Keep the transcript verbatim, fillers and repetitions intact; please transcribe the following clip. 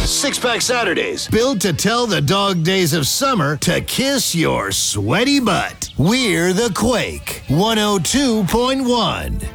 Six Pack Saturdays, built to tell the dog days of summer to kiss your sweaty butt. We're the Quake one oh two point one.